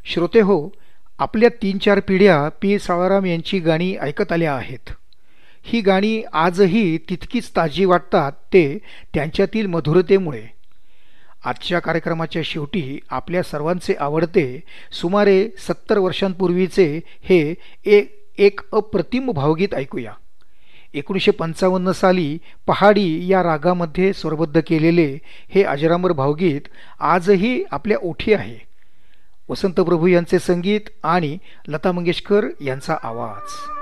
श्रोते हो, आपल्या 3-4 पिढ्या पी सावळाराम यांची गाणी ऐकत आल्या आहेत. ही गाणी आजही तितकीच ताजी वाटतात ते त्यांच्यातील मधुरतेमुळे. आजच्या कार्यक्रमाच्या शेवटी आपल्या सर्वांचे आवडते सुमारे 70 वर्षांपूर्वीचे हे एक अप्रतिम भावगीत ऐकूया. 1955 साली पहाडी या रागामध्ये स्वरबद्ध केलेले हे अजरामर भावगीत आजही आपल्या ओठी आहे. वसंत प्रभू यांचे संगीत आणि लता मंगेशकर यांचा आवाज.